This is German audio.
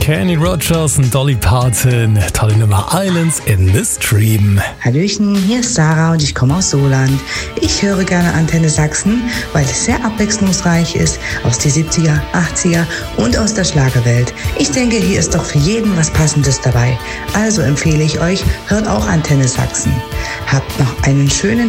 Kenny Rogers und Dolly Parton. Tolle Nummer Islands in the Stream. Hallöchen, hier ist Sarah und ich komme aus Soland. Ich höre gerne Antenne Sachsen, weil es sehr abwechslungsreich ist, aus den 70er, 80er und aus der Schlagerwelt. Ich denke, hier ist doch für jeden was Passendes dabei. Also empfehle ich euch, hört auch Antenne Sachsen. Habt noch einen schönen